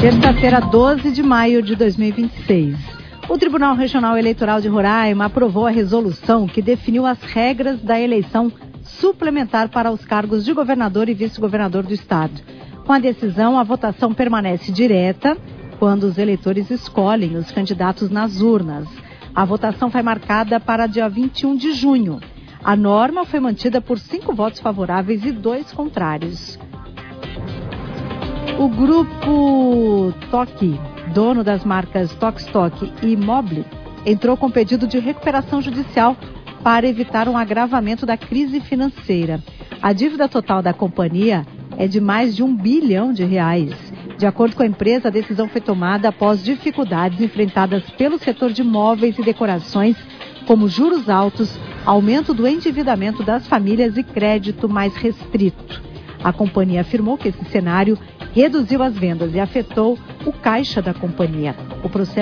Terça-feira, 12 de maio de 2026. O Tribunal Regional Eleitoral de Roraima aprovou a resolução que definiu as regras da eleição suplementar para os cargos de governador e vice-governador do estado. Com a decisão, a votação permanece direta quando os eleitores escolhem os candidatos nas urnas. A votação foi marcada para dia 21 de junho. A norma foi mantida por 5 votos favoráveis e 2 contrários. O grupo Toque, dono das marcas Tokstok e Mobile, entrou com pedido de recuperação judicial para evitar um agravamento da crise financeira. A dívida total da companhia é de mais de R$1 bilhão. De acordo com a empresa, a decisão foi tomada após dificuldades enfrentadas pelo setor de móveis e decorações, como juros altos, aumento do endividamento das famílias e crédito mais restrito. A companhia afirmou que esse cenário reduziu as vendas e afetou o caixa da companhia. O processo